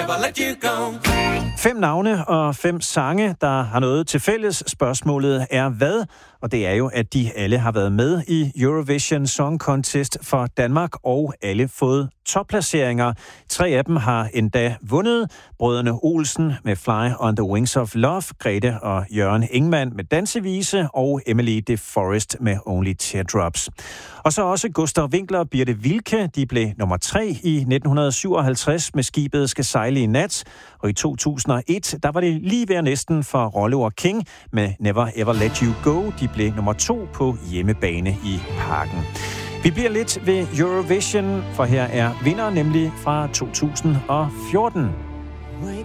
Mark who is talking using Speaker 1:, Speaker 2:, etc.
Speaker 1: ever let you go.
Speaker 2: 5 navne og 5 sange, der har noget til fælles. Spørgsmålet er hvad? Og det er jo, at de alle har været med i Eurovision Song Contest for Danmark, og alle fået topplaceringer. 3 af dem har endda vundet. Brødrene Olsen med Fly on the Wings of Love, Grete og Jørgen Ingmann med Dansevise, og Emily de Forest med Only Teardrops. Og så også Gustav Winckler og Birte Wilke. De blev nummer 3 i 1957 med Skibet skal sejle i nat. Og i 2001, der var det lige ved næsten for Rollo og King med Never Ever Let You Go. De blev nummer 2 på hjemmebane i Parken. Vi bliver lidt ved Eurovision, for her er vinder nemlig fra 2014.